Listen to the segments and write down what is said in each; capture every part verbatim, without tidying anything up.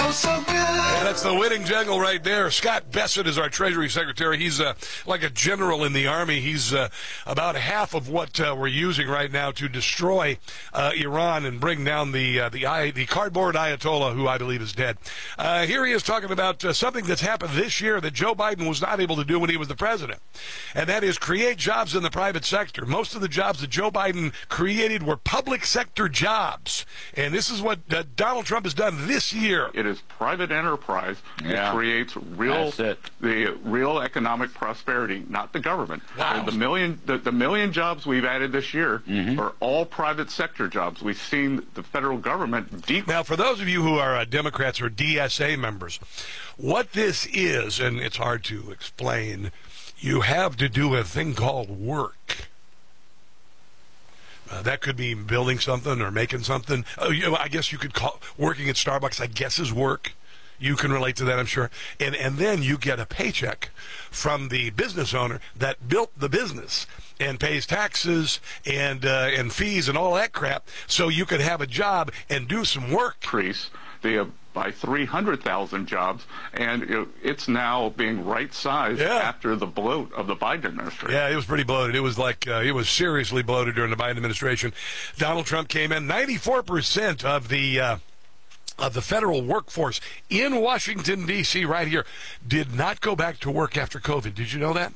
oh so good. And that's the winning jingle right there. Scott Bessent is our Treasury Secretary. He's uh, like a general in the Army. He's uh, about half of what uh, we're using right now to destroy uh, Iran and bring down the uh, the I, the cardboard Ayatollah, who I believe is dead. Uh, here he is talking about uh, something that's happened this year that Joe Biden was not able to do when he was the president, and that is create jobs in the private sector. Most of the jobs that Joe Biden created were public sector jobs, and this is what uh, Donald Trump has done this year. It is private enterprise Yeah. that creates real That's it. the real economic prosperity, not the government. Wow. The million the, the million jobs we've added this year Mm-hmm. are all private sector jobs. We've seen the federal government decrease. Now, for those of you who are uh, Democrats or D S A members, what this is, and it's hard to explain, you have to do a thing called work. Uh, that could be building something or making something. Oh, you know, I guess you could call working at Starbucks, I guess, is work. You can relate to that, I'm sure. And and then you get a paycheck from the business owner that built the business and pays taxes and uh, and fees and all that crap, so you could have a job and do some work. increase the, uh, by three hundred thousand jobs, and it, it's now being right-sized Yeah. after the bloat of the Biden administration. Yeah, it was pretty bloated. It was like, uh, it was seriously bloated during the Biden administration. Donald Trump came in, ninety-four percent of the... Uh, of the federal workforce in Washington, D C right here did not go back to work after COVID. Did you know that?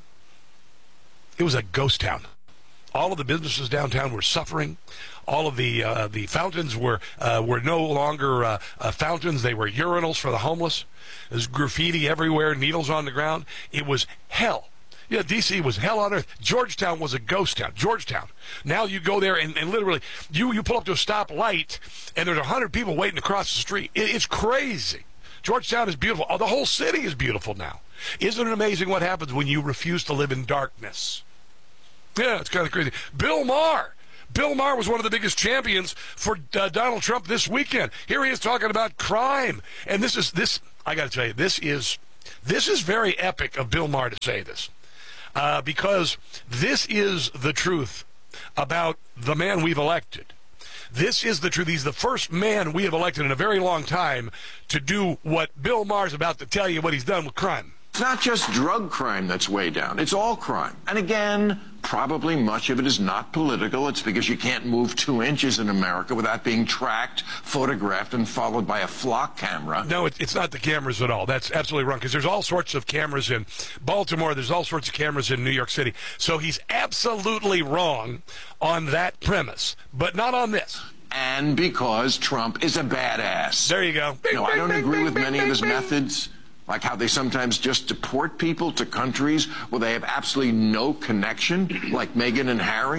It was a ghost town. All of the businesses downtown were suffering. All of the uh, the fountains were uh, were no longer uh, uh, fountains. They were urinals for the homeless. There's graffiti everywhere, needles on the ground. It was hell. Yeah, D C was hell on earth. Georgetown was a ghost town. Georgetown. Now you go there and, and literally, you, you pull up to a stoplight and there's a hundred people waiting to cross the street. It, it's crazy. Georgetown is beautiful. Oh, the whole city is beautiful now. Isn't it amazing what happens when you refuse to live in darkness? Yeah, it's kind of crazy. Bill Maher. Bill Maher was one of the biggest champions for uh, Donald Trump this weekend. Here he is talking about crime. And this is, this, I got to tell you, this is, this is very epic of Bill Maher to say this. Uh, because this is the truth about the man we've elected. This is the truth. He's the first man we have elected in a very long time to do what Bill Maher's about to tell you what he's done with crime. It's not just drug crime that's way down. It's all crime. And again, probably much of it is not political. It's because you can't move two inches in America without being tracked, photographed, and followed by a flock camera. No, it, it's not the cameras at all. That's absolutely wrong, because there's all sorts of cameras in Baltimore. There's all sorts of cameras in New York City. So he's absolutely wrong on that premise, but not on this. And because Trump is a badass. There you go. No, I don't agree with many of his methods, like how they sometimes just deport people to countries where they have absolutely no connection, like Meghan and Harry.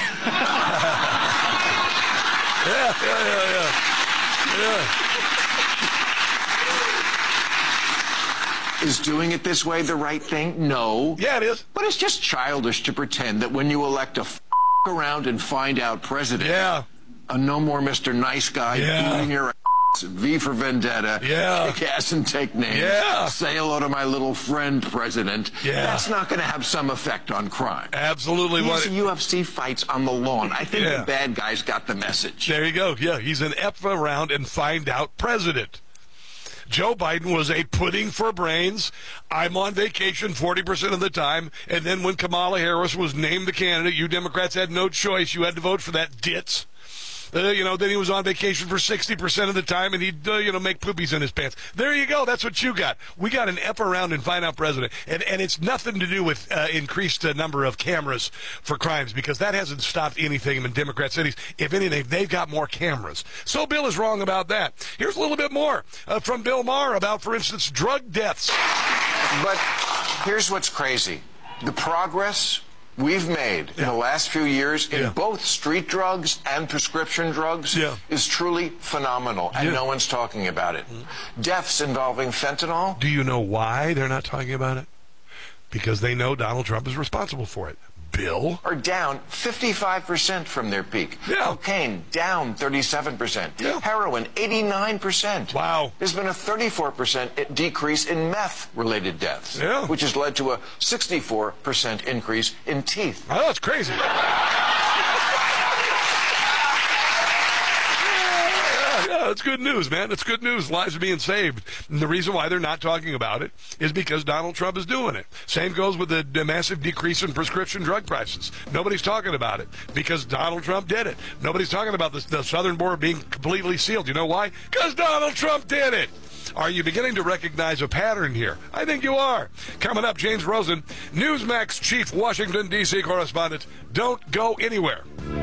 Yeah, yeah, yeah, yeah. Yeah. Is doing it this way the right thing? No. Yeah, it is. But it's just childish to pretend that when you elect a f around and find out president, Yeah. a no more Mister Nice Guy, Yeah. beating your ass, V for Vendetta, Yeah. kick ass and take names, Yeah. say hello to my little friend president, Yeah. that's not going to have some effect on crime. Absolutely. These What? U F C fights on the lawn. I think Yeah. the bad guys got the message. There you go. Yeah, he's an F around and find out president. Joe Biden was a pudding for brains. I'm on vacation forty percent of the time. And then when Kamala Harris was named the candidate, you Democrats had no choice. You had to vote for that ditz. Uh, you know, then he was on vacation for sixty percent of the time, and he'd, uh, you know, make poopies in his pants. There you go. That's what you got. We got an F around and find out president. And, and it's nothing to do with uh, increased uh, number of cameras for crimes, because that hasn't stopped anything in Democrat cities. If anything, they've got more cameras. So Bill is wrong about that. Here's a little bit more uh, from Bill Maher about, for instance, drug deaths. But here's what's crazy. The progress we've made in the last few years in Yeah. both street drugs and prescription drugs Yeah. is truly phenomenal, and Yeah. no one's talking about it. Mm-hmm. Deaths involving fentanyl. Do you know why they're not talking about it? Because they know Donald Trump is responsible for it. Bill? Are down fifty-five percent from their peak. Yeah. Cocaine down thirty-seven percent. Yeah. Heroin eighty-nine percent. Wow. There's been a thirty-four percent decrease in meth-related deaths, Yeah. which has led to a sixty-four percent increase in teeth. Oh, that's crazy. Yeah, yeah, it's good news, man. It's good news. Lives are being saved. And the reason why they're not talking about it is because Donald Trump is doing it. Same goes with the, the massive decrease in prescription drug prices. Nobody's talking about it because Donald Trump did it. Nobody's talking about the, the southern border being completely sealed. You know why? Because Donald Trump did it. Are you beginning to recognize a pattern here? I think you are. Coming up, James Rosen, Newsmax chief Washington, D C correspondent. Don't go anywhere.